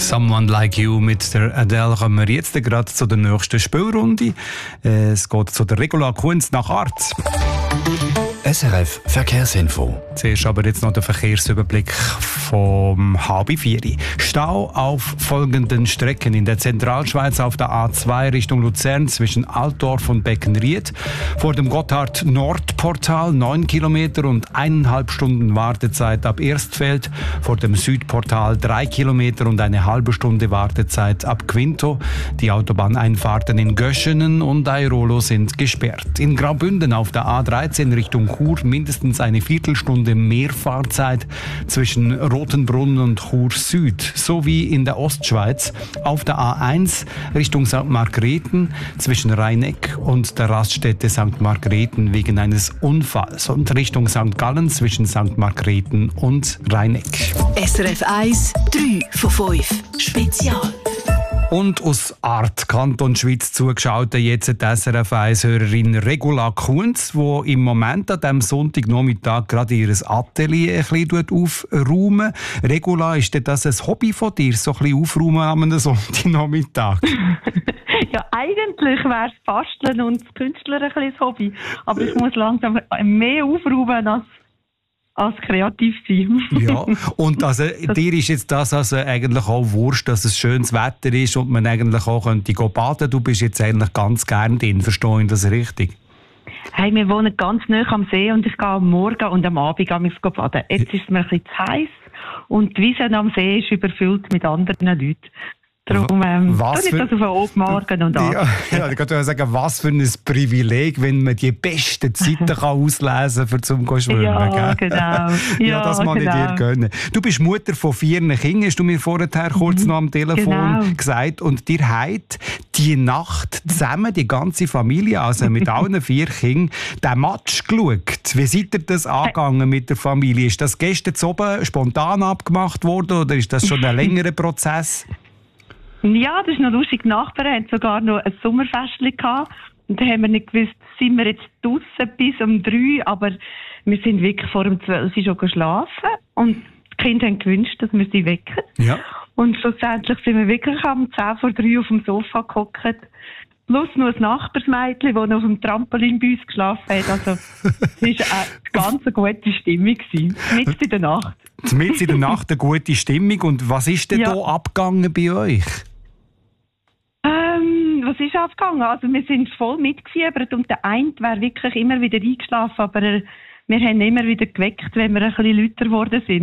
Someone Like You mit der Adele kommen wir jetzt gerade zu der nächsten Spielrunde. Es geht zu der Regula Kunz nach Art. SRF Verkehrsinfo. Zuerst aber jetzt noch der Verkehrsüberblick vom HB4. Stau auf folgenden Strecken in der Zentralschweiz auf der A2 Richtung Luzern zwischen Altdorf und Beckenried. Vor dem Gotthard-Nord-Portal 9 Kilometer und 1,5 Stunden Wartezeit ab Erstfeld. Vor dem Südportal 3 Kilometer und eine halbe Stunde Wartezeit ab Quinto. Die Autobahneinfahrten in Göschenen und Airolo sind gesperrt. In Graubünden auf der A13 Richtung Chur mindestens eine Viertelstunde mehr Fahrzeit zwischen Rotenbrunn und Chur Süd, sowie in der Ostschweiz auf der A1 Richtung St. Margrethen zwischen Rheineck und der Raststätte St. Margrethen wegen eines Unfalls und Richtung St. Gallen zwischen St. Margrethen und Rheineck. SRF 1, 3 von 5 Spezial. Und aus Art Kanton Schweiz zugeschaut jetzt die SRF 1-Hörerin Regula Kunz, die im Moment an diesem Sonntagnachmittag gerade ihr Atelier ein bisschen aufräumen. Regula, ist denn das ein Hobby von dir, so ein bisschen aufräumen an einem Sonntagnachmittag? Ja, eigentlich wäre es Basteln und das Künstler ein bisschen das Hobby. Aber ich muss langsam mehr aufräumen als kreativ sein. Ja, und also, dir ist jetzt das also eigentlich auch wurscht, dass es schönes Wetter ist und man eigentlich auch könnte baden. Du bist jetzt eigentlich ganz gern drin, verstehe ich das richtig? Hey, wir wohnen ganz nah am See und ich gehe am Morgen und am Abend baden. Jetzt ist es mir ein bisschen zu heiß und die Wiese am See ist überfüllt mit anderen Leuten. Darum tue ich das auf morgen und abend. Ja, ich kann sagen, was für ein Privileg, wenn man die besten Zeiten kann auslesen kann, um zu schwimmen. Ja, gell? genau. Ja, das mag ich dir gönnen. Du bist Mutter von 4 Kindern, hast du mir vorher kurz noch am Telefon gesagt. Und dir hat die Nacht zusammen, die ganze Familie, also mit allen 4 Kindern, den Match geschaut. Wie seid ihr das angegangen mit der Familie? Ist das gestern zu oben spontan abgemacht worden oder ist das schon ein längerer Prozess? Ja, das ist noch lustig. Die Nachbarn hatten sogar noch ein Sommerfestchen gehabt. Und da haben wir nicht gewusst, sind wir jetzt draussen bis um 3, aber wir sind wirklich vor um 12 Uhr schon geschlafen. Und die Kinder haben gewünscht, dass wir sie wecken. Ja. Und schlussendlich sind wir wirklich am 10 vor 3 auf dem Sofa gehockt. Plus noch ein Nachbarsmädchen, das noch auf dem Trampolin bei uns geschlafen hat. Also, es war eine ganz gute Stimmung. Mitten in der Nacht. Mitten in der Nacht eine gute Stimmung. Und was ist denn da abgegangen bei euch? Was ist abgegangen? Also wir sind voll mitgefiebert und der eine wäre wirklich immer wieder eingeschlafen, aber wir haben immer wieder geweckt, wenn wir ein bisschen lauter geworden sind.